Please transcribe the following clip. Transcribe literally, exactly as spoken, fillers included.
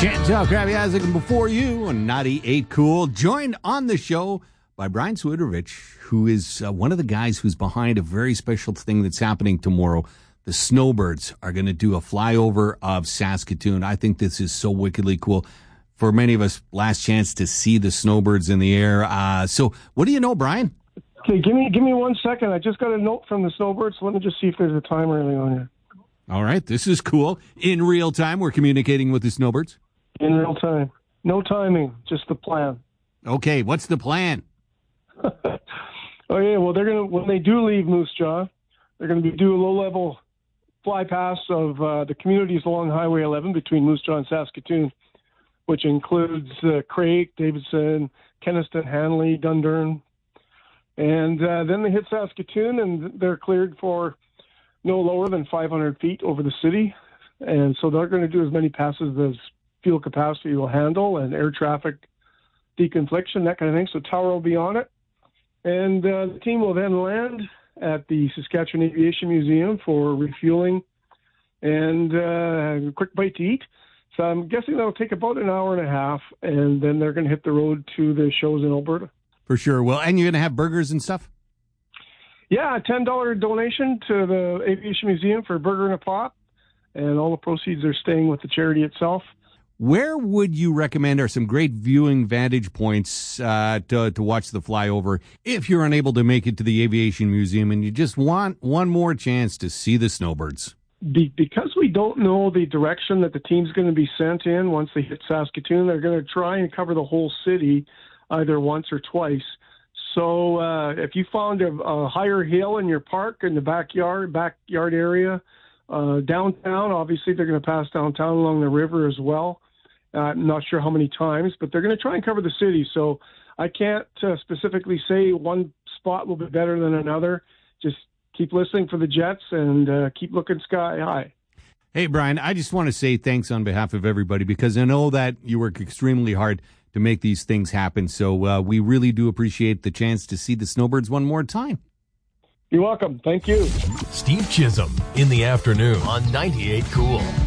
Chantal Kraviazik and before you on ninety-eight Cool, joined on the show by Brian Swidrovich, who is uh, one of the guys who's behind a very special thing that's happening tomorrow. The Snowbirds are going to do a flyover of Saskatoon. I think this is so wickedly cool. For many of us, last chance to see the Snowbirds in the air. Uh, so what do you know, Brian? Okay, give me give me one second. I just got a note from the Snowbirds. Let me just see if there's a timer or anything on here. All right, this is cool. In real time, we're communicating with the Snowbirds. In real time. No timing, just the plan. Okay, what's the plan? Oh, yeah, well, they're going to, when they do leave Moose Jaw, they're going to be do a low-level fly pass of uh, the communities along Highway eleven between Moose Jaw and Saskatoon, which includes uh, Craik, Davidson, Kenaston, Hanley, Dundurn. And uh, then they hit Saskatoon, and they're cleared for no lower than five hundred feet over the city. And so they're going to do as many passes as fuel capacity will handle and air traffic deconfliction, that kind of thing. So Tower will be on it. And uh, the team will then land at the Saskatchewan Aviation Museum for refueling and uh, a quick bite to eat. So I'm guessing that'll take about an hour and a half, and then they're going to hit the road to the shows in Alberta. For sure. Well, and you're going to have burgers and stuff? Yeah, a ten dollars donation to the Aviation Museum for a burger and a pop, and all the proceeds are staying with the charity itself. Where would you recommend are some great viewing vantage points uh, to, to watch the flyover if you're unable to make it to the Aviation Museum and you just want one more chance to see the Snowbirds? Be, because we don't know the direction that the team's going to be sent in once they hit Saskatoon, they're going to try and cover the whole city either once or twice. So uh, if you found a, a higher hill in your park, in the backyard, backyard area, uh, downtown, obviously they're going to pass downtown along the river as well. Uh, I'm not sure how many times, but they're going to try and cover the city. So I can't uh, specifically say one spot will be better than another. Just keep listening for the jets and uh, keep looking sky high. Hey, Brian, I just want to say thanks on behalf of everybody because I know that you work extremely hard to make these things happen. So uh, we really do appreciate the chance to see the Snowbirds one more time. You're welcome. Thank you. Steve Chisholm in the afternoon on ninety-eight Cool.